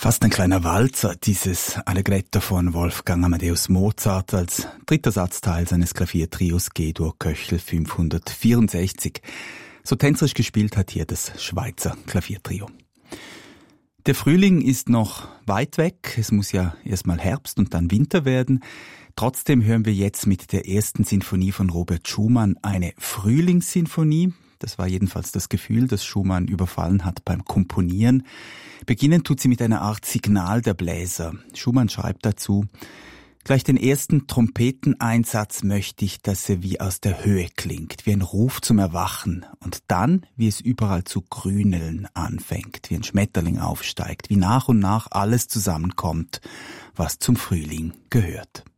Fast ein kleiner Walzer, dieses Allegretto von Wolfgang Amadeus Mozart als dritter Satzteil seines Klaviertrios G-Dur Köchel 564. So tänzerisch gespielt hat hier das Schweizer Klaviertrio. Der Frühling ist noch weit weg, es muss ja erstmal Herbst und dann Winter werden. Trotzdem hören wir jetzt mit der ersten Sinfonie von Robert Schumann eine Frühlingssinfonie. Das war jedenfalls das Gefühl, das Schumann überfallen hat beim Komponieren. Beginnen tut sie mit einer Art Signal der Bläser. Schumann schreibt dazu: Gleich den ersten Trompeteneinsatz möchte ich, dass er wie aus der Höhe klingt, wie ein Ruf zum Erwachen. Und dann, wie es überall zu grüneln anfängt, wie ein Schmetterling aufsteigt, wie nach und nach alles zusammenkommt, was zum Frühling gehört.